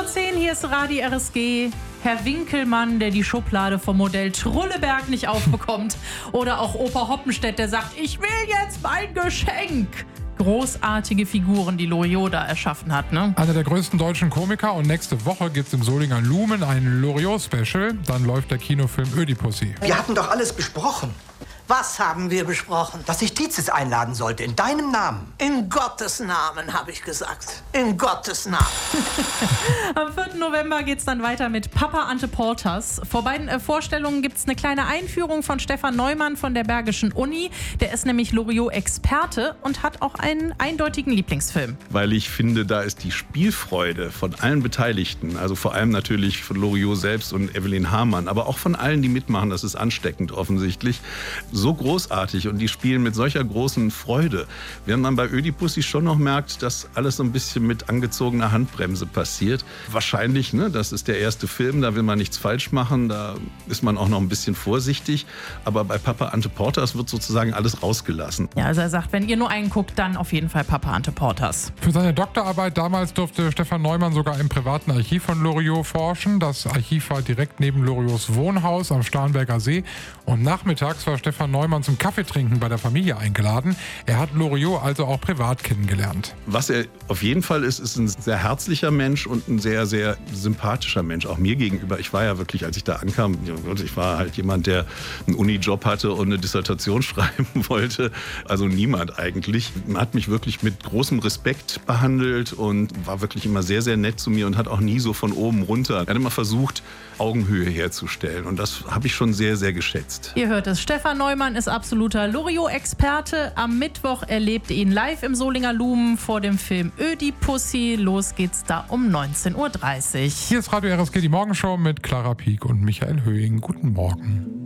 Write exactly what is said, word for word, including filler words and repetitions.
Uhr zehn, hier ist Radio R S G. Herr Winkelmann, der die Schublade vom Modell Trulleberg nicht aufbekommt. Oder auch Opa Hoppenstedt, der sagt, ich will jetzt mein Geschenk. Großartige Figuren, die Loriot da erschaffen hat, ne? Einer der größten deutschen Komiker, und nächste Woche gibt's im Solinger Lumen ein Loriot-Special. Dann läuft der Kinofilm Ödipussy. Wir hatten doch alles besprochen. Was haben wir besprochen? Dass ich Tizis einladen sollte, in deinem Namen. In Gottes Namen, habe ich gesagt. In Gottes Namen. Am vierten November geht's dann weiter mit Papa Ante Portas. Vor beiden äh, Vorstellungen gibt's eine kleine Einführung von Stefan Neumann von der Bergischen Uni. Der ist nämlich Loriot-Experte und hat auch einen eindeutigen Lieblingsfilm. Weil ich finde, da ist die Spielfreude von allen Beteiligten, also vor allem natürlich von Loriot selbst und Evelyn Hamann, aber auch von allen, die mitmachen, das ist ansteckend offensichtlich, so großartig, und die spielen mit solcher großen Freude. Während man bei Ödipussy schon noch merkt, dass alles so ein bisschen mit angezogener Handbremse passiert. Wahrscheinlich, ne, das ist der erste Film, da will man nichts falsch machen, da ist man auch noch ein bisschen vorsichtig. Aber bei Papa Ante Portas wird sozusagen alles rausgelassen. Ja, also er sagt, wenn ihr nur einen guckt, dann auf jeden Fall Papa Ante Portas. Für seine Doktorarbeit damals durfte Stefan Neumann sogar im privaten Archiv von Loriot forschen. Das Archiv war direkt neben Loriots Wohnhaus am Starnberger See. Und nachmittags war Stefan Neumann zum Kaffeetrinken bei der Familie eingeladen. Er hat Loriot also auch privat kennengelernt. Was er auf jeden Fall ist, ist ein sehr herzlicher Mensch und ein sehr, sehr sympathischer Mensch, auch mir gegenüber. Ich war ja wirklich, als ich da ankam, ich war halt jemand, der einen Unijob hatte und eine Dissertation schreiben wollte. Also niemand eigentlich. Man hat mich wirklich mit großem Respekt behandelt und war wirklich immer sehr, sehr nett zu mir und hat auch nie so von oben runter. Er hat immer versucht, Augenhöhe herzustellen, und das habe ich schon sehr, sehr geschätzt. Ihr hört es, Stefan Neumann ist absoluter Loriot-Experte. Am Mittwoch erlebt ihr ihn live im Solinger Lumen vor dem Film Ödipussy. Los geht's da um neunzehn Uhr dreißig. Hier ist Radio R S G, die Morgenshow mit Clara Pieck und Michael Höhing. Guten Morgen.